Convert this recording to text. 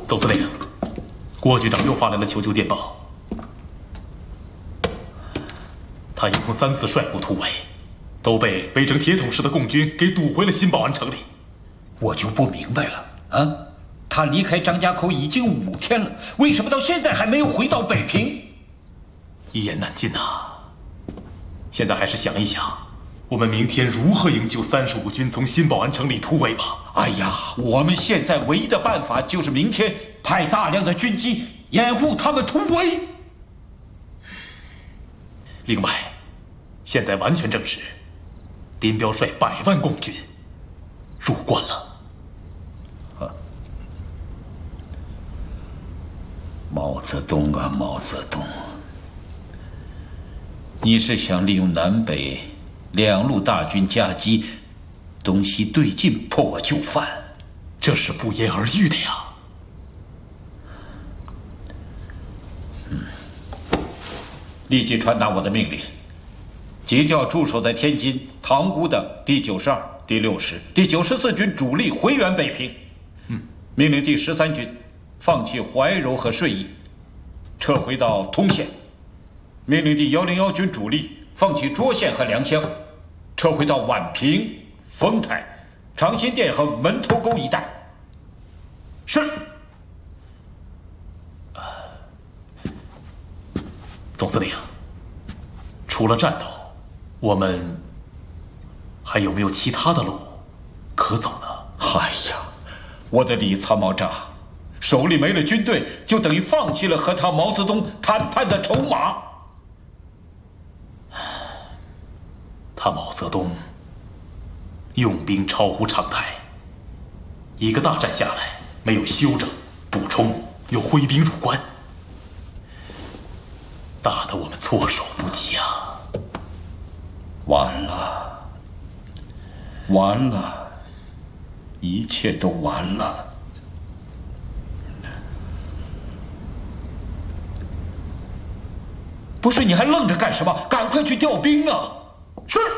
总司令，郭局长又发来了求救电报。他一共3次率部突围，都被围成铁桶似的共军给堵回了新保安城里。 我就不明白了啊！他离开张家口已经5天了，为什么到现在还没有回到北平？ 一言难尽啊！现在还是想一想，我们明天如何营救35军从新保安城里突围吧。 哎呀，我们现在唯一的办法就是明天派大量的军机掩护他们突围。 另外，现在完全证实，林彪率100万共军入关了。 毛泽东啊，毛泽东，你是想利用南北2路大军夹击，东西对进，破就范， 这是不言而喻的呀。 立即传达我的命令，急调驻守在天津塘沽的第92、第60、第94军主力回援北平。命令第13军放弃怀柔和顺义，撤回到通县。命令第101军主力放弃涿县和良乡，撤回到宛平、丰台、长辛店和门头沟一带。是。 总司令，除了战斗，我们还有没有其他的路可走呢？ 哎呀，我的李参谋长，手里没了军队，就等于放弃了和他毛泽东谈判的筹码。 他毛泽东用兵超乎常态，一个大战下来没有休整补充，又挥兵入关，打得我们措手不及啊！ 完了，完了，一切都完了。不是，你还愣着干什么？赶快去调兵啊！是。